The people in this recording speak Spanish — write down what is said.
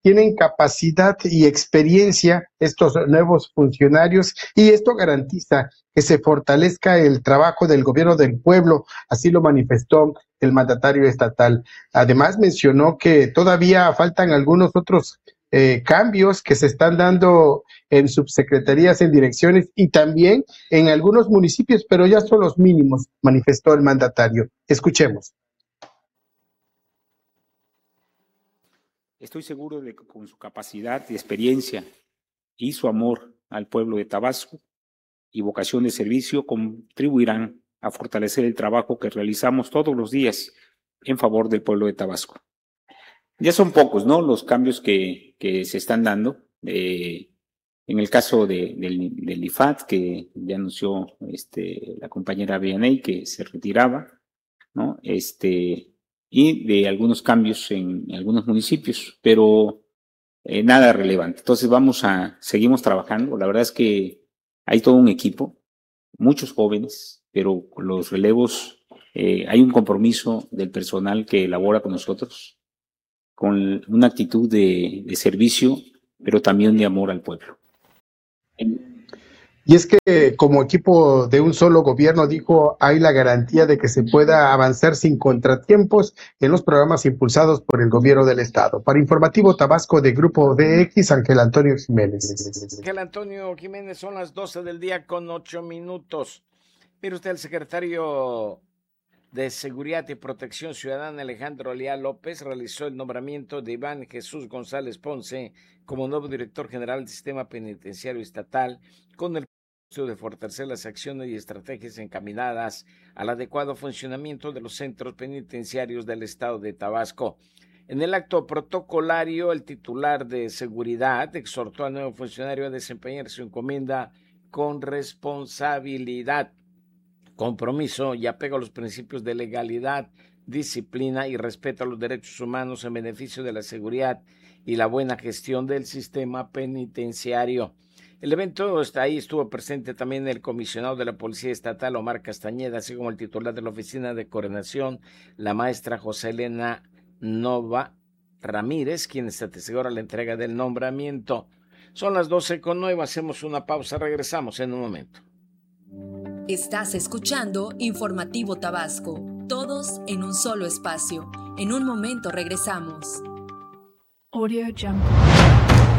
tienen capacidad y experiencia estos nuevos funcionarios y esto garantiza que se fortalezca el trabajo del gobierno del pueblo, así lo manifestó el mandatario estatal. Además mencionó que todavía faltan algunos otros cambios que se están dando en subsecretarías, en direcciones y también en algunos municipios, pero ya son los mínimos, manifestó el mandatario. Escuchemos. Estoy seguro de que con su capacidad y experiencia y su amor al pueblo de Tabasco y vocación de servicio contribuirán a fortalecer el trabajo que realizamos todos los días en favor del pueblo de Tabasco. Ya son pocos, ¿no?, los cambios que se están dando. En el caso del IFAT, que ya anunció la compañera Vianey que se retiraba, ¿no? Y de algunos cambios en algunos municipios, pero nada relevante. Entonces seguimos trabajando. La verdad es que hay todo un equipo, muchos jóvenes, pero con los relevos hay un compromiso del personal que elabora con nosotros, con una actitud de servicio, pero también de amor al pueblo. Y es que como equipo de un solo gobierno, dijo, hay la garantía de que se pueda avanzar sin contratiempos en los programas impulsados por el gobierno del estado. Para Informativo Tabasco de Grupo DX, Ángel Antonio Jiménez. Ángel Antonio Jiménez, son las 12 del día con 8 minutos. Mire usted, el secretario de Seguridad y Protección Ciudadana, Alejandro Leal López, realizó el nombramiento de Iván Jesús González Ponce como nuevo director general del Sistema Penitenciario Estatal, con el propósito de fortalecer las acciones y estrategias encaminadas al adecuado funcionamiento de los centros penitenciarios del estado de Tabasco. En el acto protocolario, el titular de Seguridad exhortó al nuevo funcionario a desempeñar su encomienda con responsabilidad, compromiso y apego a los principios de legalidad, disciplina y respeto a los derechos humanos en beneficio de la seguridad y la buena gestión del sistema penitenciario. El evento ahí estuvo presente también el comisionado de la Policía Estatal, Omar Castañeda, así como el titular de la Oficina de Coordinación, la maestra José Elena Nova Ramírez, quien asegura la entrega del nombramiento. Son las 12:09, hacemos una pausa, regresamos en un momento. Estás escuchando Informativo Tabasco, todos en un solo espacio. En un momento regresamos. Audio Jungle.